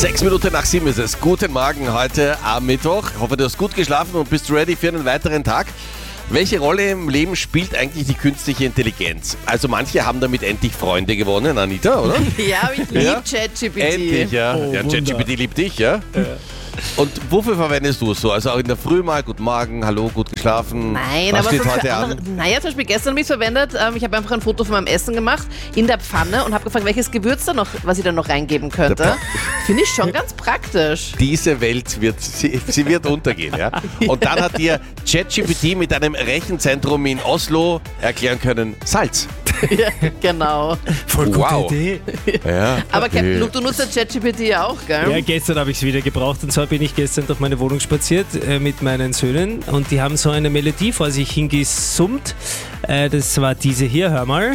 6:06 ist es. Guten Morgen heute am Mittwoch. Ich hoffe, du hast gut geschlafen und bist ready für einen weiteren Tag. Welche Rolle im Leben spielt eigentlich die künstliche Intelligenz? Also manche haben damit endlich Freunde gewonnen, Anita, oder? Ja, ich liebe ChatGPT. Endlich, ja. Oh, Ja, ChatGPT liebt dich, ja? Und wofür verwendest du es so? Also auch in der Früh mal, guten Morgen, hallo, gut geschlafen. Nein, was aber steht so heute für an? andere, naja, zum Beispiel gestern habe ich es verwendet. Ich habe einfach ein Foto von meinem Essen gemacht in der Pfanne und habe gefragt, welches Gewürz da noch, was ich da noch reingeben könnte. Finde ich schon ganz praktisch. Diese Welt sie wird untergehen, ja? Und dann hat dir ChatGPT mit einem Rechenzentrum in Oslo erklären können, Salz. Ja, genau. Voll gute Wow. Idee. Ja. Aber Captain Luke, du nutzt ja ChatGPT ja auch, gell? Ja, gestern habe ich es wieder gebraucht und zwar bin ich gestern durch meine Wohnung spaziert mit meinen Söhnen und die haben so eine Melodie vor sich hingesummt. Das war diese hier, hör mal.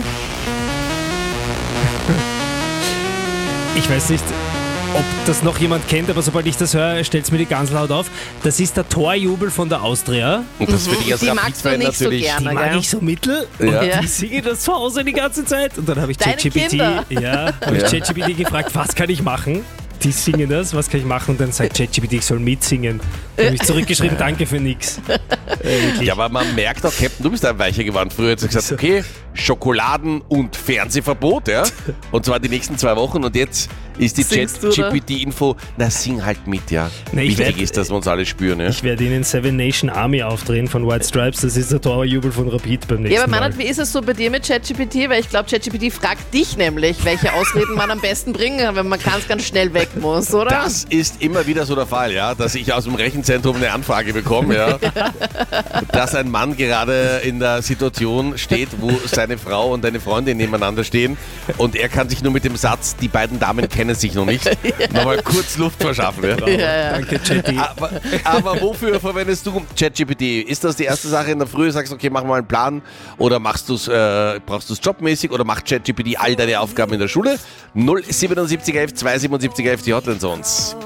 Ich weiß nicht, ob das noch jemand kennt, aber sobald ich das höre, stellt es mir die ganz laut auf. Das ist der Torjubel von der Austria. Und das für dich als Die magst du Rapid-Fan nicht so natürlich. gerne. Die mag gell? ich so mittel Ja. und Ja. die singen das zu Hause die ganze Zeit. Und dann habe ich Deine ChatGPT Kinder. ChatGPT gefragt, was kann ich machen? Die singen das, was kann ich machen? Und dann sagt ChatGPT, ich soll mitsingen. Da habe ich zurückgeschrieben, danke für nix. Ja, aber man merkt auch, Captain, du bist ein weicher geworden. Früher hat sie gesagt, okay, Schokoladen- und Fernsehverbot, ja. Und zwar die nächsten 2 Wochen. Und jetzt ist die Singst du, oder? ChatGPT-Info, na sing halt mit, ja. Na, ich Wichtig werd- ist, dass wir uns alle spüren, ja. Ich werde Ihnen Seven Nation Army aufdrehen von White Stripes. Das ist der Torjubel von Rapid beim nächsten Ja, aber Mal. Meinrad, wie ist es so bei dir mit ChatGPT? Weil ich glaube, ChatGPT fragt dich nämlich, welche Ausreden man am besten bringen kann, wenn man ganz schnell weg muss, oder? Das ist immer wieder so der Fall, ja, dass ich aus dem Rechenzentrum eine Anfrage bekomme, ja, dass ein Mann gerade in der Situation steht, wo seine Frau und eine Freundin nebeneinander stehen und er kann sich nur mit dem Satz, die beiden Damen kennen sich noch nicht, nochmal kurz Luft verschaffen. Ja. Ja. Danke, Chatty. Aber wofür verwendest du ChatGPT? Ist das die erste Sache in der Früh, sagst okay, mach mal einen Plan oder brauchst du es jobmäßig oder macht ChatGPT all deine Aufgaben in der Schule? 07711 27711 die Hotline sonst.